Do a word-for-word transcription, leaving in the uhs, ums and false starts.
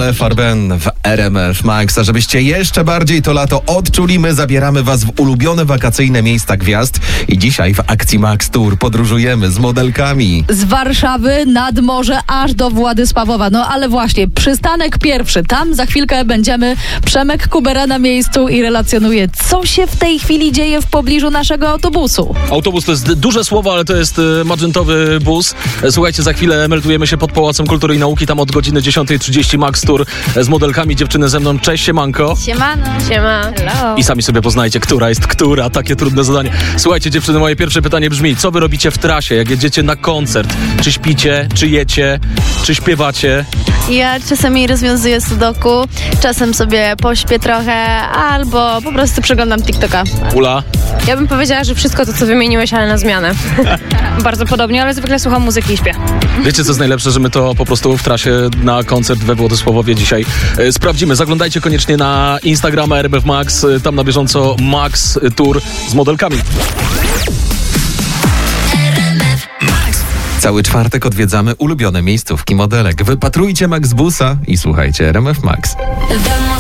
F Arben w R M F Max. A żebyście jeszcze bardziej to lato odczuli, my zabieramy was w ulubione wakacyjne miejsca gwiazd i dzisiaj w akcji Max Tour podróżujemy z modelkami. Z Warszawy nad morze aż do Władysławowa. No ale właśnie, przystanek pierwszy. Tam za chwilkę będziemy. Przemek Kubera na miejscu i relacjonuje, co się w tej chwili dzieje w pobliżu naszego autobusu. Autobus to jest duże słowo, ale to jest magentowy bus. Słuchajcie, za chwilę meldujemy się pod Pałacem Kultury i Nauki, tam od godziny dziesiątej trzydzieści Max Tour z modelkami. Dziewczyny ze mną. Cześć, siemanko. Siemano. Siema. Hello. I sami sobie poznajcie, która jest która. Takie trudne zadanie. Słuchajcie, dziewczyny, moje pierwsze pytanie brzmi, co wy robicie w trasie, jak jedziecie na koncert? Czy śpicie, czy jecie, czy śpiewacie? Ja czasami rozwiązuję sudoku, czasem sobie pośpię trochę, albo po prostu przeglądam TikToka. Ula? Ja bym powiedziała, że wszystko to, co wymieniłeś, ale na zmianę. Bardzo podobnie, ale zwykle słucham muzyki i śpię. Wiecie, co jest najlepsze, że my to po prostu w trasie na koncert we Władysławowie dzisiaj e, sprawdzimy. Zaglądajcie koniecznie na Instagrama R M F Max, e, tam na bieżąco Max Tour z modelkami. Cały czwartek odwiedzamy ulubione miejscówki modelek. Wypatrujcie Max Busa i słuchajcie R M F Max.